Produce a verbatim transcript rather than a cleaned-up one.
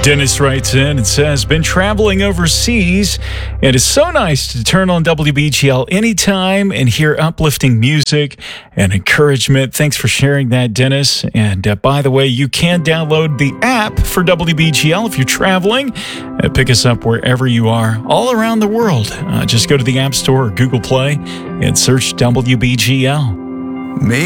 Dennis writes in and says, been traveling overseas, and it's so nice to turn on W B G L anytime and hear uplifting music and encouragement. Thanks for sharing that, Dennis. And uh, by the way, you can download the app for W B G L if you're traveling. Uh, pick us up wherever you are, all around the world. Uh, just go to the App Store or Google Play and search W B G L. Me?